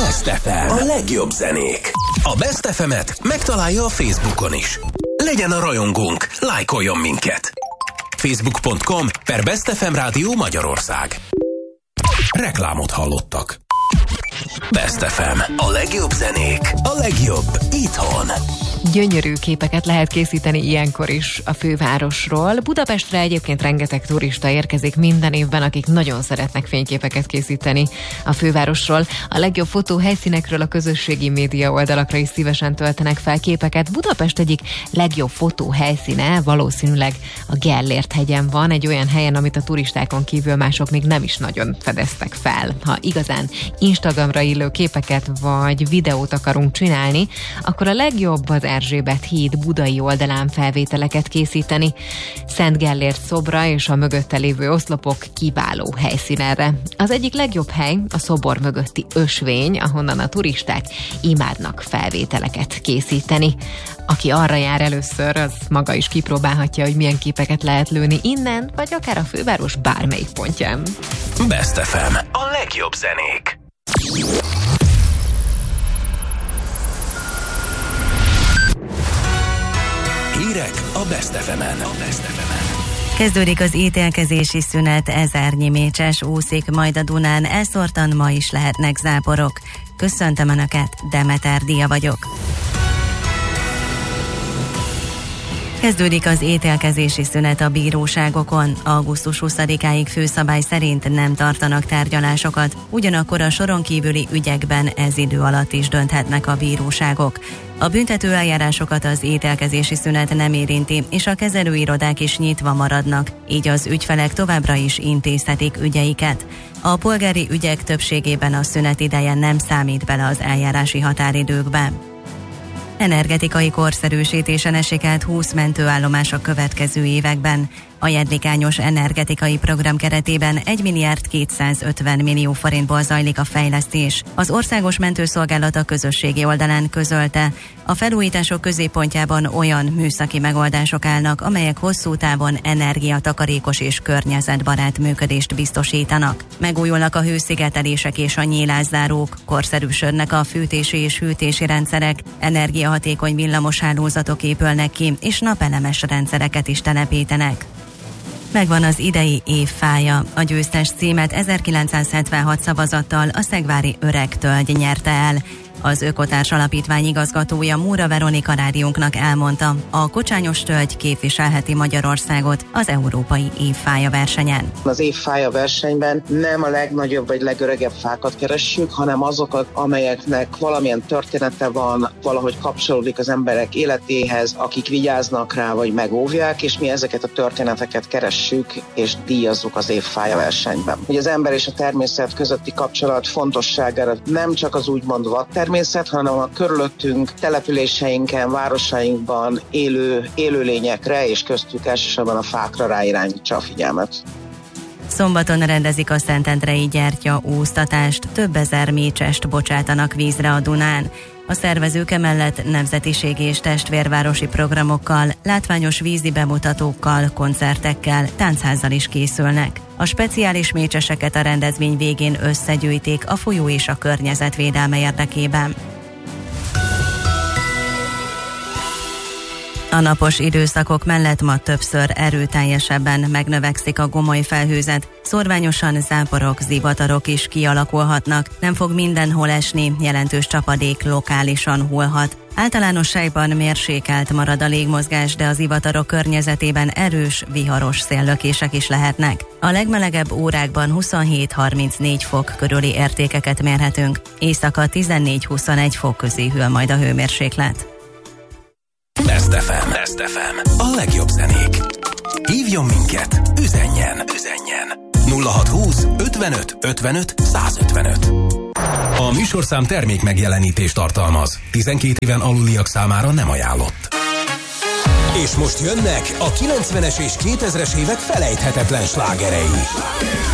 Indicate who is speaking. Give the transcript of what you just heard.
Speaker 1: Best FM. A legjobb zenék. A Best FM-et megtalálja a Facebookon is. Legyen a rajongónk, lájkoljon minket. Facebook.com/Best FM Rádió Magyarország. Reklámot hallottak. Best FM. A legjobb zenék. A legjobb itthon.
Speaker 2: Gyönyörű képeket lehet készíteni ilyenkor is a fővárosról. Budapestre egyébként rengeteg turista érkezik minden évben, akik nagyon szeretnek fényképeket készíteni a fővárosról. A legjobb fotóhelyszínekről a közösségi média oldalakra is szívesen töltenek fel képeket. Budapest egyik legjobb fotóhelyszíne valószínűleg a Gellért-hegyen van, egy olyan helyen, amit a turistákon kívül mások még nem is nagyon fedeztek fel. Ha igazán Instagramra illő képeket vagy videót akarunk csinálni, akkor a legjobb az Erzsébet híd budai oldalán felvételeket készíteni. Szent Gellért szobra és a mögötte lévő oszlopok kiváló helyszín erre. Az egyik legjobb hely a szobor mögötti ösvény, ahonnan a turisták imádnak felvételeket készíteni. Aki arra jár először, az maga is kipróbálhatja, hogy milyen képeket lehet lőni innen, vagy akár a főváros bármelyik pontján.
Speaker 1: Best FM. A legjobb zenék. Hírek a Best FM-en.
Speaker 3: Kezdődik az ítélkezési szünet, ezernyi mécses úszik majd a Dunán, elszórtan ma is lehetnek záporok. Köszöntöm Önöket, Demeter Dia vagyok. Kezdődik az ítélkezési szünet a bíróságokon. Augusztus 20-áig főszabály szerint nem tartanak tárgyalásokat, ugyanakkor a soron kívüli ügyekben ez idő alatt is dönthetnek a bíróságok. A büntető eljárásokat az ítélkezési szünet nem érinti, és a kezelőirodák is nyitva maradnak, így az ügyfelek továbbra is intézhetik ügyeiket. A polgári ügyek többségében a szünet ideje nem számít bele az eljárási határidőkbe. Energetikai korszerűsítésen esik át 20 mentőállomás a következő években. A jedlikányos energetikai program keretében 1 milliárd 250 millió forintból zajlik a fejlesztés. Az Országos Mentőszolgálat a közösségi oldalán közölte, a felújítások középpontjában olyan műszaki megoldások állnak, amelyek hosszú távon energiatakarékos és környezetbarát működést biztosítanak. Megújulnak a hőszigetelések és a nyílászárók, korszerűsödnek a fűtési és hűtési rendszerek, energiahatékony villamoshálózatok épülnek ki, és napelemes rendszereket is telepítenek. Megvan az idei év fája. A győztes címet 1976 szavazattal a szegvári Öreg Tölgy nyerte el. Az Ökotárs Alapítvány igazgatója Múra Veronika rádiónknak elmondta, a Kocsányos Tölgy képviselheti Magyarországot az Európai Évfája versenyen.
Speaker 4: Az évfája versenyben nem a legnagyobb vagy legöregebb fákat keressük, hanem azokat, amelyeknek valamilyen története van, valahogy kapcsolódik az emberek életéhez, akik vigyáznak rá vagy megóvják, és mi ezeket a történeteket keressük és díjazzuk az évfája versenyben. Hogy az ember és a természet közötti kapcsolat fontosságára nem csak az úgymond vadtermészet, hanem a körülöttünk, településeinken, városainkban élő élőlényekre és köztük elsősorban a fákra ráirányítsa a figyelmet.
Speaker 3: Szombaton rendezik a Szentendrei gyertya úsztatást, több ezer mécsest bocsátanak vízre a Dunán. A szervezők emellett nemzetiségi és testvérvárosi programokkal, látványos vízi bemutatókkal, koncertekkel, táncházzal is készülnek. A speciális mécseseket a rendezvény végén összegyűjtik a folyó és a környezetvédelme érdekében. A napos időszakok mellett ma többször erőteljesebben megnövekszik a gomoly felhőzet, szórványosan záporok, zivatarok is kialakulhatnak, nem fog mindenhol esni, jelentős csapadék lokálisan hullhat. Általánosságban mérsékelt marad a légmozgás, de az zivatarok környezetében erős, viharos széllökések is lehetnek. A legmelegebb órákban 27-34 fok körüli értékeket mérhetünk, éjszaka 14-21 fok közé hűl majd a hőmérséklet.
Speaker 1: Best FM. Best FM. A legjobb zenék. Hívjon minket, üzenjen. 0620 55 55 155. A műsorszám termék megjelenítést tartalmaz. 12 éven aluliak számára nem ajánlott. És most jönnek a 90-es és 2000-es évek felejthetetlen slágerei.